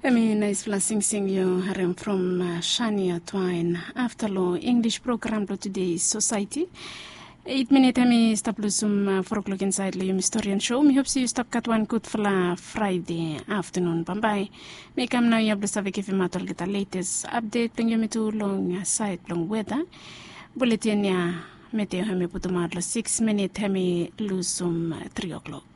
I mean, nice sing you harem from Shania Twain. After law, English program to today's society. 8 minutes me stop lusum 4 o'clock inside the historian show. Me hope you stop cut one good for Friday afternoon. Bye. Me come now you bless avec if you matter get the latest update long you to long side long weather. Bulletin ya meteo hemi putumar 6 minutes hemi lusum 3 o'clock.